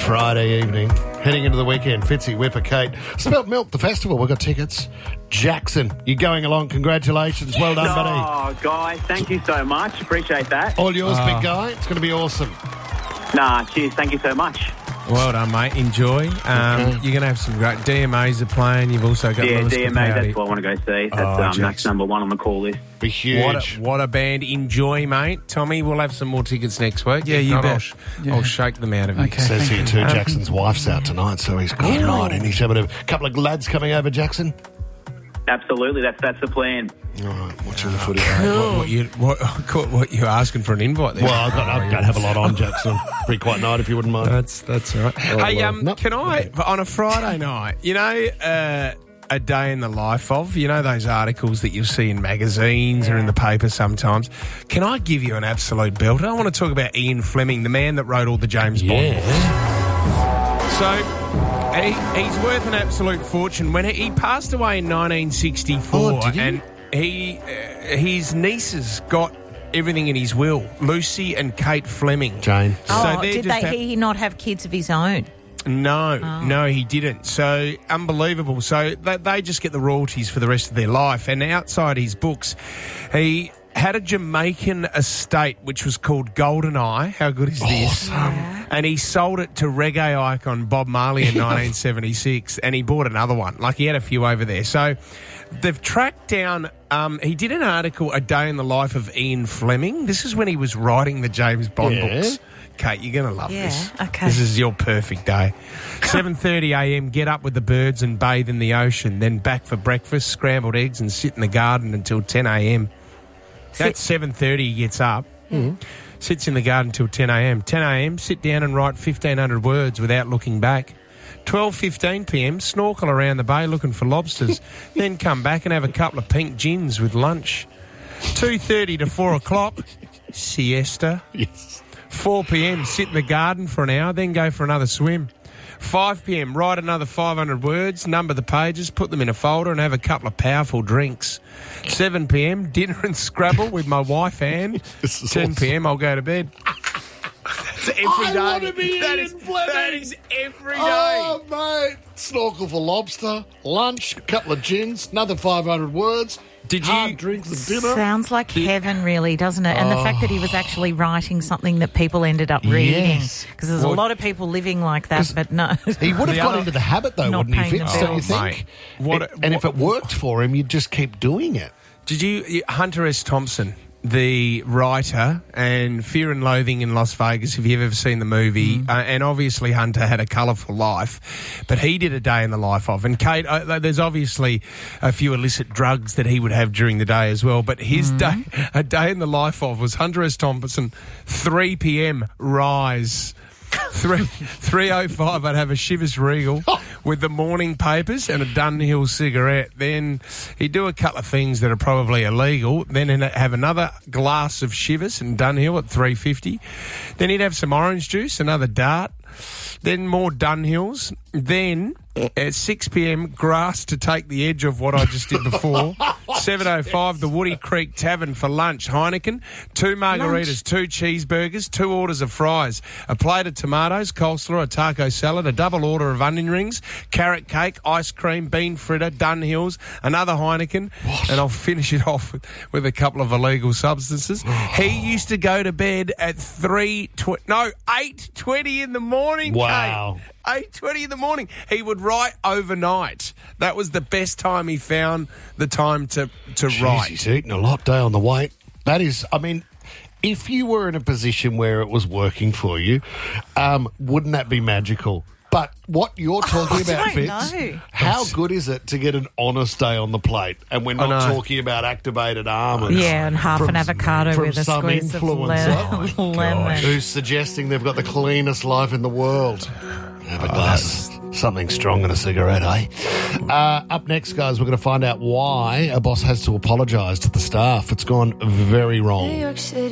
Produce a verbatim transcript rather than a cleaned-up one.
Friday evening, heading into the weekend. Fitzy, Whipper, Kate. Spelt Milk, the festival. We've got tickets. Jackson, you're going along. Congratulations. Well done, buddy. Oh, guys, thank you so much. Appreciate that. All yours, Oh. big guy. It's going to be awesome. Nah, cheers. Thank you so much. Well done, mate. Enjoy. Um, Okay. You're going to have some great D M As are playing. You've also got Yeah, Lewis D M A, Capaldi. that's what I want to go see. That's, Oh, um, that's Jackson. number one on the call list. Be huge. What a, what a band. Enjoy, mate. Tommy, we'll have some more tickets next week. Yeah, If you not, bet. I'll, sh- Yeah. I'll shake them out of you. Okay. Says here too, Jackson's wife's out tonight, so he's good night. And he's having a couple of lads coming over, Jackson. Absolutely, that's that's the plan. All right, watching the footy. What, what, you, what, what you asking for an invite there? Well, I've got, I don't have a lot on, Jackson. Pretty quiet night, if you wouldn't mind. That's that's all right. Oh, hey, well, um, nope. can I on a Friday night? You know, uh, a day in the life of. You know those articles that you'll see in magazines or in the paper sometimes. Can I give you an absolute belter? I want to talk about Ian Fleming, the man that wrote all the James Bond books. So. He, he's worth an absolute fortune. When he, he passed away in nineteen sixty-four, Oh, did he? and he uh, his nieces got everything in his will. Lucy and Kate Fleming. Jane. Oh, they did just they, have- he not have kids of his own? No, no, he didn't. So unbelievable. So they, they just get the royalties for the rest of their life. And outside his books, he had a Jamaican estate which was called Goldeneye. How good is this? And he sold it to reggae icon Bob Marley in nineteen seventy-six, and he bought another one. Like, he had a few over there. So they've tracked down... Um, he did an article, A Day in the Life of Ian Fleming. This is when he was writing the James Bond Yeah. books. Kate, you're going to love Yeah, this. okay. This is your perfect day. seven thirty a m, get up with the birds and bathe in the ocean. Then back for breakfast, scrambled eggs, and sit in the garden until ten a m. That's seven thirty, he gets up. Mm. Sits in the garden till ten a m. ten a m, sit down and write fifteen hundred words without looking back. twelve fifteen p m, snorkel around the bay looking for lobsters. Then come back and have a couple of pink gins with lunch. two thirty to four o'clock, siesta. Yes. four p m, sit in the garden for an hour, then go for another swim. five p m, write another five hundred words, number the pages, put them in a folder and have a couple of powerful drinks. seven p m, dinner and Scrabble with my wife Anne. This is ten p m, I'll go to bed. That's every I day. wanna be That Ian is- Fleming. That is every day. Oh, mate. Snorkel for lobster, lunch, a couple of gins, another five hundred words. Did you- hard drinks and dinner. Sounds like heaven, really, doesn't it? And the fact that he was actually writing something that people ended up reading. Yes. Because there's Well, a lot of people living like that, but no. He would have The got other- into the habit, though, Not wouldn't he, paying the Fitz, don't you bills. think? Mate, what- and, and if it worked for him, you'd just keep doing it. Did you, Hunter S. Thompson, the writer, and Fear and Loathing in Las Vegas, if you've ever seen the movie, uh, and obviously Hunter had a colourful life, but he did a day in the life of, and Kate, uh, there's obviously a few illicit drugs that he would have during the day as well, but his day, a day in the life of was Hunter S. Thompson, three p m, rise. Three three oh five, I'd have a Chivas Regal with the morning papers and a Dunhill cigarette. Then he'd do a couple of things that are probably illegal. Then he'd have another glass of Chivas and Dunhill at three fifty. Then he'd have some orange juice, another dart. Then more Dunhills. Then at six p m, grass to take the edge of what I just did before. seven oh five, the Woody Creek Tavern for lunch. Heineken, two margaritas, two cheeseburgers, two orders of fries, a plate of tomatoes, coleslaw, a taco salad, a double order of onion rings, carrot cake, ice cream, bean fritter, Dunhills, another Heineken, and I'll finish it off with, with a couple of illegal substances. He used to go to bed at three twenty, no, eight twenty in the morning. Wow. Kate. eight twenty in the morning. He would write overnight. That was the best time he found the time to, to Jeez, write. he's eating a lot day on the weight. That is, I mean, if you were in a position where it was working for you, um, wouldn't that be magical? But what you're talking I about, don't Fitz, know. how good is it to get an honest day on the plate? And we're not know. talking about activated almonds. Yeah, and half from- an avocado from with a some squeeze of influencer. le- lemon. Who's suggesting they've got the cleanest life in the world. Have a glass of something strong and a cigarette, eh? Uh, up next, guys, we're going to find out why a boss has to apologise to the staff. It's gone very wrong. New York City.